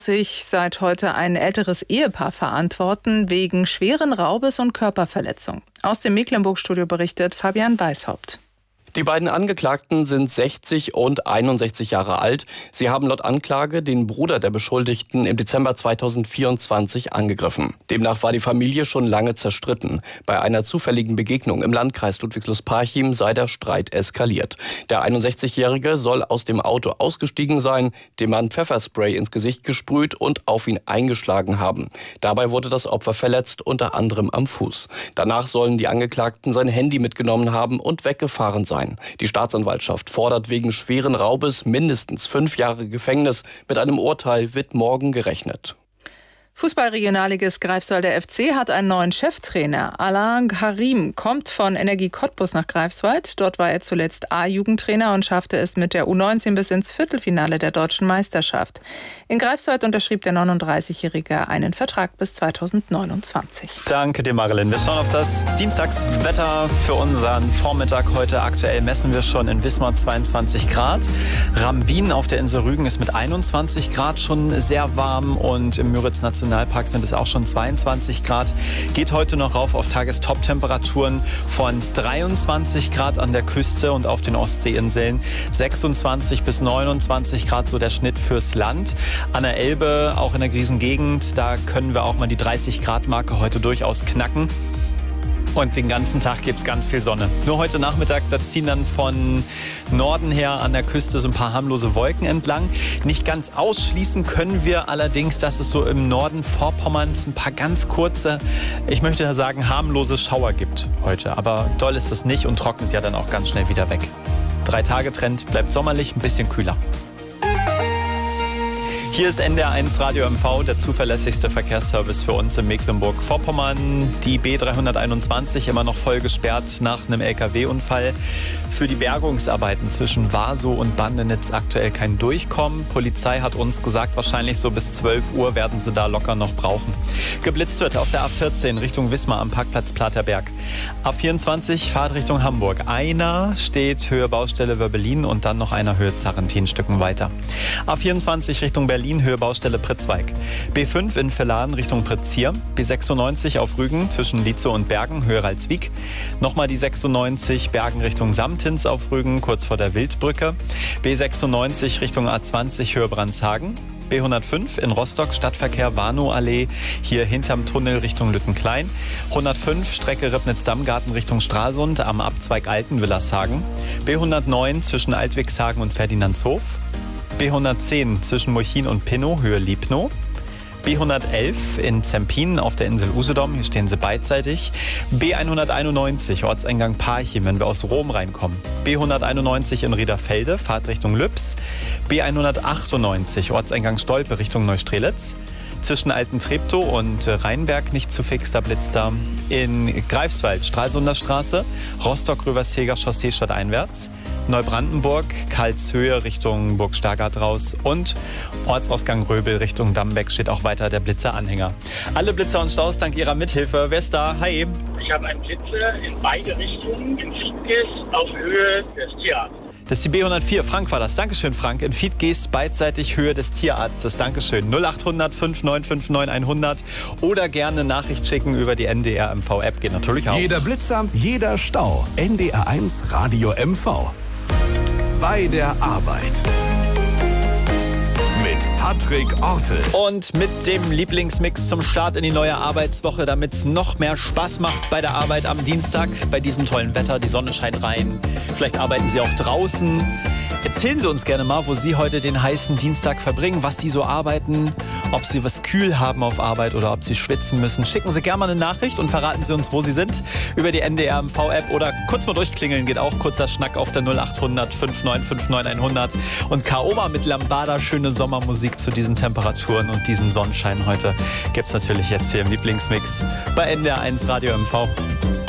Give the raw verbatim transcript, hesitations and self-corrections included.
sich seit heute ein älteres Ehepaar verantworten wegen schweren Raubes und Körperverletzung. Aus dem Mecklenburg-Studio berichtet Fabian Weishaupt. Die beiden Angeklagten sind sechzig und einundsechzig Jahre alt. Sie haben laut Anklage den Bruder der Beschuldigten im Dezember zweitausendvierundzwanzig angegriffen. Demnach war die Familie schon lange zerstritten. Bei einer zufälligen Begegnung im Landkreis Ludwigslust-Parchim sei der Streit eskaliert. Der einundsechzigjährige soll aus dem Auto ausgestiegen sein, dem Mann Pfefferspray ins Gesicht gesprüht und auf ihn eingeschlagen haben. Dabei wurde das Opfer verletzt, unter anderem am Fuß. Danach sollen die Angeklagten sein Handy mitgenommen haben und weggefahren sein. Die Staatsanwaltschaft fordert wegen schweren Raubes mindestens fünf Jahre Gefängnis. Mit einem Urteil wird morgen gerechnet. Fußballregionalligist Greifswald, der F C, hat einen neuen Cheftrainer. Alain Karim kommt von Energie Cottbus nach Greifswald. Dort war er zuletzt A-Jugendtrainer und schaffte es mit der U neunzehn bis ins Viertelfinale der deutschen Meisterschaft. In Greifswald unterschrieb der neununddreißigjährige einen Vertrag bis zweitausendneunundzwanzig. Danke dir, Marilyn. Wir schauen auf das Dienstagswetter für unseren Vormittag. Heute aktuell messen wir schon in Wismar zweiundzwanzig Grad. Rambin auf der Insel Rügen ist mit einundzwanzig Grad schon sehr warm und im Müritz Nationalpark sind es auch schon zweiundzwanzig Grad. Geht heute noch rauf auf Tagestop-Temperaturen von dreiundzwanzig Grad an der Küste und auf den Ostseeinseln. sechsundzwanzig bis neunundzwanzig Grad so der Schnitt fürs Land. An der Elbe, auch in der Griesengegend, da können wir auch mal die dreißig Grad Marke heute durchaus knacken. Und den ganzen Tag gibt es ganz viel Sonne. Nur heute Nachmittag, da ziehen dann von Norden her an der Küste so ein paar harmlose Wolken entlang. Nicht ganz ausschließen können wir allerdings, dass es so im Norden Vorpommerns ein paar ganz kurze, ich möchte ja sagen, harmlose Schauer gibt heute. Aber doll ist es nicht und trocknet ja dann auch ganz schnell wieder weg. Drei-Tage-Trend, bleibt sommerlich, ein bisschen kühler. Hier ist N D R eins Radio M V, der zuverlässigste Verkehrsservice für uns in Mecklenburg-Vorpommern. Die B dreihunderteinundzwanzig immer noch voll gesperrt nach einem L K W-Unfall. Für die Bergungsarbeiten zwischen Warsow und Bandenitz aktuell kein Durchkommen. Polizei hat uns gesagt, wahrscheinlich so bis zwölf Uhr werden sie da locker noch brauchen. Geblitzt wird auf der A vierzehn Richtung Wismar am Parkplatz Platerberg. A vierundzwanzig Fahrt Richtung Hamburg. Einer steht Höhe Baustelle Wörbelin und dann noch einer Höhe Zarrentin Stücken weiter. A vierundzwanzig Richtung Berlin, Höhe Baustelle Pritzweig. B fünf in Villaren Richtung Pritzhier. B sechsundneunzig auf Rügen zwischen Lietzow und Bergen, Höhe Ralswiek. Nochmal die sechsundneunzig Bergen Richtung Samtins auf Rügen, kurz vor der Wildbrücke. B sechsundneunzig Richtung A zwanzig, Höhe Brandhagen. B hundertfünf in Rostock, Stadtverkehr Warnow-Allee, hier hinterm Tunnel Richtung Lüttenklein. hundertfünf Strecke Ribnitz-Dammgarten Richtung Stralsund am Abzweig Altenwillershagen. B hundertneun zwischen Altwigshagen und Ferdinandshof. B hundertzehn zwischen Murchin und Pinnow, Höhe Liebnow. B hundertelf in Zempin auf der Insel Usedom, hier stehen sie beidseitig. B hunderteinundneunzig, Ortseingang Parchim, wenn wir aus Rom reinkommen. B hunderteinundneunzig in Riederfelde, Fahrt Richtung Lübs. B hundertachtundneunzig, Ortseingang Stolpe Richtung Neustrelitz. Zwischen Alten Treptow und Rheinberg nicht zu fix, da blitzt da. In Greifswald, Stralsunder Straße, Rostock-Röversheger Chaussee stadteinwärts. Neubrandenburg, Karlshöhe Richtung Burg Stargard raus und Ortsausgang Röbel Richtung Dammbeck steht auch weiter der Blitzer-Anhänger. Alle Blitzer und Staus dank ihrer Mithilfe. Wer ist da? Hi. Ich habe einen Blitzer in beide Richtungen in Fiedges auf Höhe des Tierarztes. Das ist die B hundertvier. Frank war das. Dankeschön, Frank. In Fiedges beidseitig Höhe des Tierarztes. Dankeschön. null achthundert fünf neun fünf neun hundert oder gerne Nachricht schicken über die N D R M V-App. Geht natürlich auch. Jeder Blitzer, jeder Stau. N D R eins Radio M V. Bei der Arbeit. Mit Patrick Ortel. Und mit dem Lieblingsmix zum Start in die neue Arbeitswoche, damit es noch mehr Spaß macht bei der Arbeit am Dienstag. Bei diesem tollen Wetter, die Sonne scheint rein. Vielleicht arbeiten Sie auch draußen. Erzählen Sie uns gerne mal, wo Sie heute den heißen Dienstag verbringen, was Sie so arbeiten, ob Sie was kühl haben auf Arbeit oder ob Sie schwitzen müssen. Schicken Sie gerne mal eine Nachricht und verraten Sie uns, wo Sie sind, über die N D R M V-App oder kurz mal durchklingeln, geht auch kurzer Schnack auf der null achthundert fünf neun fünf neun hundert. Und Kaoma mit Lambada, schöne Sommermusik zu diesen Temperaturen und diesem Sonnenschein heute gibt's natürlich jetzt hier im Lieblingsmix bei N D R eins Radio M V.